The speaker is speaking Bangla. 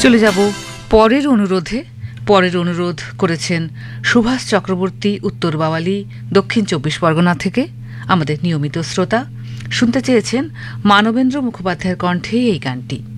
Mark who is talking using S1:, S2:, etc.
S1: চলে যাব পরের অনুরোধে। পরের অনুরোধ করেছেন সুভাষ চক্রবর্তী, উত্তর বাওয়ালি, দক্ষিণ ২৪ পরগনা থেকে, আমাদের নিয়মিত শ্রোতা। শুনতে চেয়েছেন মানবেন্দ্র মুখোপাধ্যায়ের কণ্ঠে এই গানটি।